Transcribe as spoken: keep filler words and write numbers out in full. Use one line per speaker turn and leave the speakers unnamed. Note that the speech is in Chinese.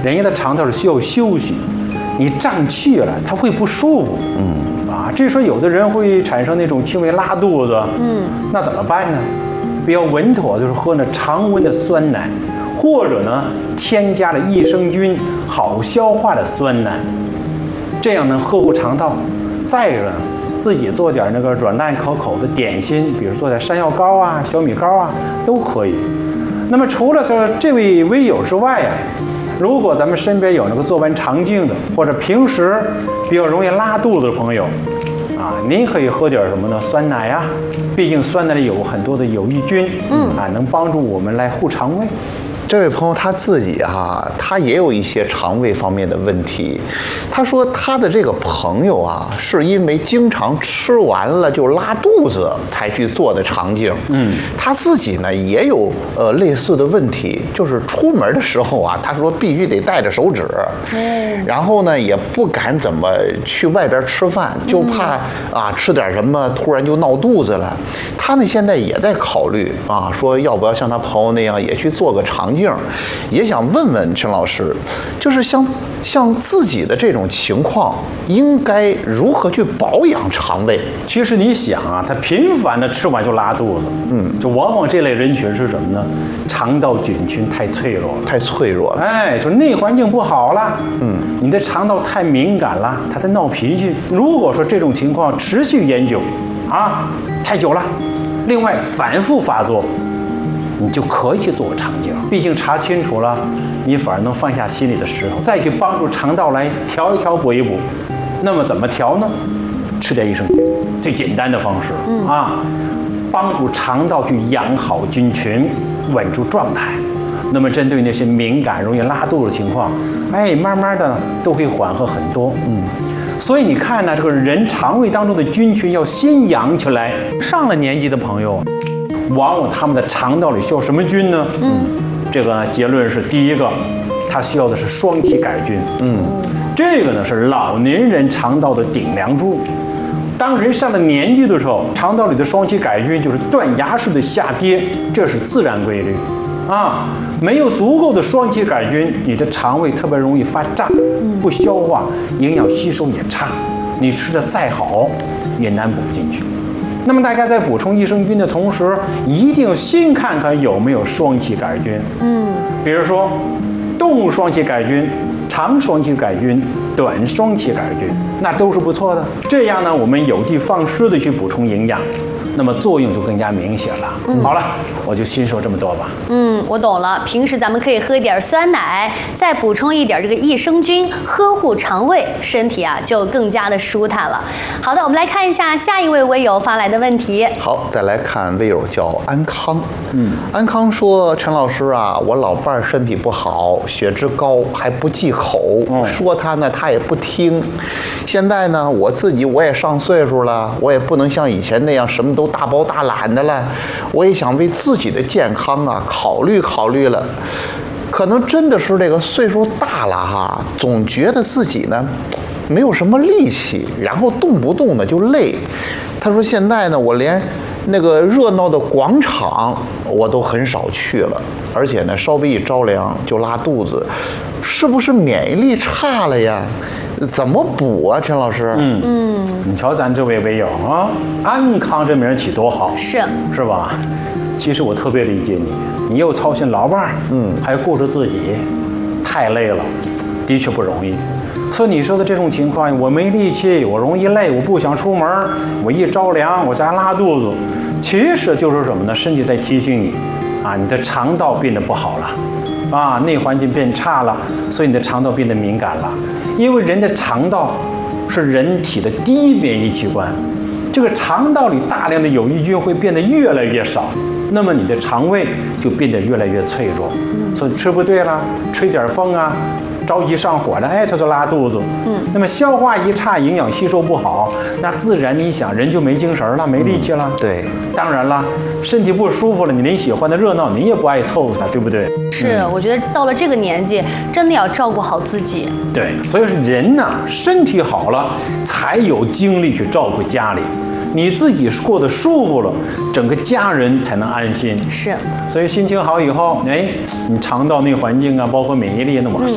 人家的肠道是需要休息，你胀气了，它会不舒服。嗯，啊，至于说有的人会产生那种轻微拉肚子，嗯，那怎么办呢？比较稳妥就是喝那常温的酸奶，或者呢添加了益生菌好消化的酸奶，这样能呵护肠道。再一个呢，自己做点那个软烂可口的点心，比如做点山药糕啊、小米糕啊，都可以。那么除了这这位微友之外呀、啊，如果咱们身边有那个做完肠镜的，或者平时比较容易拉肚子的朋友，啊，您可以喝点什么呢？酸奶呀、啊，毕竟酸奶里有很多的有益菌，嗯，啊，能帮助我们来护肠胃。
这位朋友他自己哈、啊，他也有一些肠胃方面的问题。他说他的这个朋友啊，是因为经常吃完了就拉肚子才去做的肠镜。嗯，他自己呢也有呃类似的问题，就是出门的时候啊，他说必须得带着手纸，嗯，然后呢也不敢怎么去外边吃饭，就怕啊吃点什么突然就闹肚子了。他呢现在也在考虑啊，说要不要像他朋友那样也去做个肠镜。也想问问陈老师，就是像像自己的这种情况，应该如何去保养肠胃？
其实你想啊，他频繁的吃完就拉肚子，嗯，就往往这类人群是什么呢？肠道菌群太脆弱了，
太脆弱了。
哎，就内环境不好了，嗯，你的肠道太敏感了，它在闹脾气。如果说这种情况持续研究，啊，太久了，另外反复发作，你就可以去做肠镜，毕竟查清楚了，你反而能放下心里的石头，再去帮助肠道来调一调、补一补。那么怎么调呢？吃点益生菌，最简单的方式、嗯、啊，帮助肠道去养好菌群，稳住状态。那么针对那些敏感、容易拉肚子的情况，哎，慢慢的都会缓和很多。嗯。所以你看呢，这个人肠胃当中的菌群要先养起来。上了年纪的朋友，往往他们的肠道里需要什么菌呢？嗯，这个结论是第一个，它需要的是双歧杆菌。嗯，这个呢是老年人肠道的顶梁柱。当人上了年纪的时候，肠道里的双歧杆菌就是断崖式的下跌，这是自然规律。啊，没有足够的双歧杆菌，你的肠胃特别容易发胀，不消化，营养吸收也差，你吃的再好也难补进去。那么大家在补充益生菌的同时，一定要先看看有没有双歧杆菌。嗯，比如说动物双歧杆菌、长双歧杆菌、短双歧杆菌，那都是不错的。这样呢，我们有的放矢的去补充营养，那么作用就更加明显了。嗯，好了，我就先说这么多吧。
嗯，我懂了。平时咱们可以喝一点酸奶，再补充一点这个益生菌，呵护肠胃，身体啊就更加的舒坦了。好的，我们来看一下下一位微友发来的问题。
好，再来看微友叫安康。嗯，安康说：“陈老师啊，我老伴儿身体不好，血脂高，还不忌口，嗯、说他呢他也不听。现在呢，我自己我也上岁数了，我也不能像以前那样什么都大包大揽的了。我也想为自己的健康啊考虑考虑了。可能真的是这个岁数大了哈，总觉得自己呢没有什么力气，然后动不动的就累。他说现在呢，我连那个热闹的广场我都很少去了，而且呢，稍微一着凉就拉肚子，是不是免疫力差了呀？怎么补啊，陈老师？
嗯嗯，你瞧咱这位微友啊，安康这名起多好，
是
是吧？其实我特别理解你，你又操心老伴儿，嗯，还顾着自己，太累了，的确不容易。所以你说的这种情况，我没力气，我容易累，我不想出门，我一着凉我家拉肚子，其实就是什么呢？身体在提醒你，啊，你的肠道变得不好了，啊，内环境变差了，所以你的肠道变得敏感了。因为人的肠道是人体的第一免疫器官，这个肠道里大量的有益菌会变得越来越少，那么你的肠胃就变得越来越脆弱。所以吃不对了，吹点风啊，着急上火了，哎，他就拉肚子。嗯，那么消化一差，营养吸收不好，那自然你想人就没精神了，没力气了。
嗯、对，
当然了，身体不舒服了，你连喜欢的热闹你也不爱凑合它，对不对？
是，嗯、我觉得到了这个年纪，真的要照顾好自己。
对，所以说人呢，身体好了，才有精力去照顾家里。你自己过得舒服了，整个家人才能安心。
是，
所以心情好以后，哎，你肠道内环境啊，包括免疫力那往上。